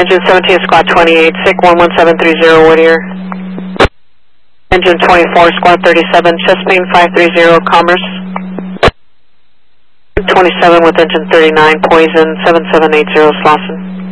Engine 17, Squad 28, SIC 11730 Whittier. Engine 24, Squad 37, Chespin 530 Commerce. 27 with engine 39, Poison 7780 Slauson.